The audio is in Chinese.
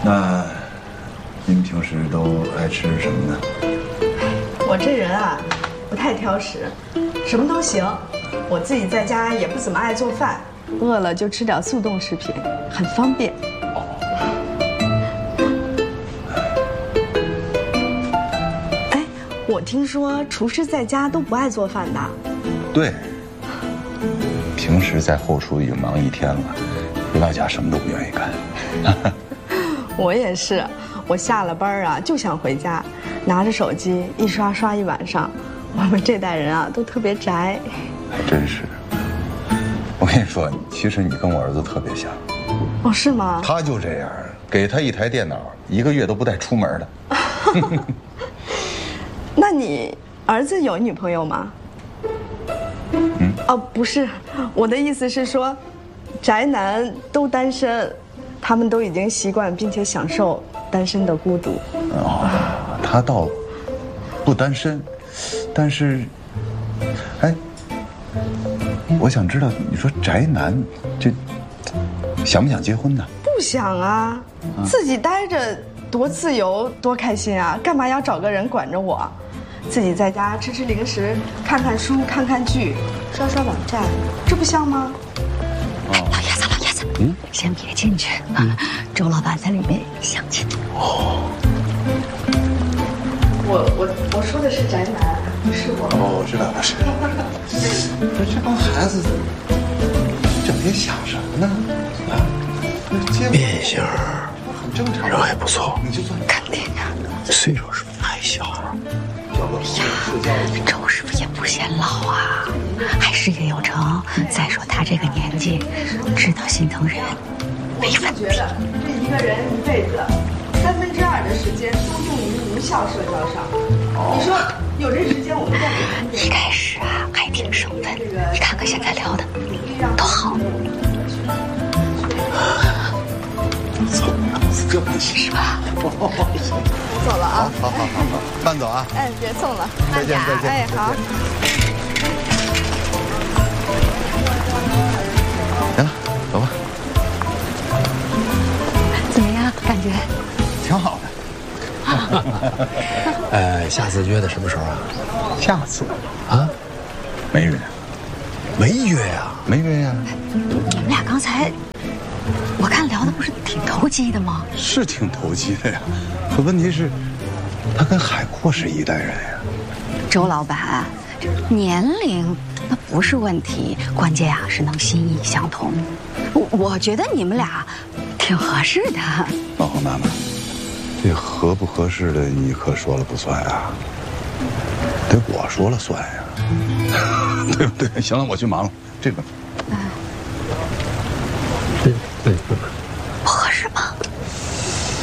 那您平时都爱吃什么呢？ 我这人啊，不太挑食，什么都行。我自己在家也不怎么爱做饭，饿了就吃点速冻食品，很方便。哎，我听说厨师在家都不爱做饭的。 对，平时在后厨已经忙一天了，回到家什么都不愿意干。 我也是，我下了班啊就想回家，拿着手机一刷刷一晚上。我们这代人啊都特别宅。 还真是。我跟你说，其实你跟我儿子特别像。 哦，是吗？ 他就这样，给他一台电脑，1个月都不带出门的。 那你儿子有女朋友吗？哦，不是，我的意思是说，宅男都单身，他们都已经习惯并且享受单身的孤独。 哦，他倒不单身，但是，哎，我想知道，你说宅男这想不想结婚呢？ 不想啊，自己待着多自由多开心啊，干嘛要找个人管着我？自己在家吃吃零食，看看书，看看剧，刷刷网站，这不香吗？ 老爷子，老爷子，先别进去，周老板在里面相亲。 我说的是宅男，不是我。 哦，我知道了，是。这帮孩子整天想什么呢？啊， 面相很正常， 人还不错， 你就算肯定啊， 岁数是不是太小了？ 周师傅也不显老啊，还事业有成。再说他这个年纪，知道心疼人，没问题。 觉得这一个人一辈子2/3的时间都用于无效社交上。你说有这时间我们再给他们一开始啊还挺生分，你看看现在聊的多好。 这不行是吧？ 走了啊！ 好，慢走啊！ 哎，别送了， 再见。 哎，好。 行了，走吧。 怎么样？感觉挺好的。 下次约的什么时候啊？ 下次啊？ 没约， 没约呀？ 没约呀。 你们俩刚才，我看聊的不是挺投机的吗？ 是挺投机的呀，可问题是，他跟海阔是一代人呀。 周老板，年龄那不是问题，关键啊是能心意相通。我觉得你们俩挺合适的。 老何妈妈，这合不合适的你可说了不算啊，得我说了算呀，对不对？行了，我去忙了，这个。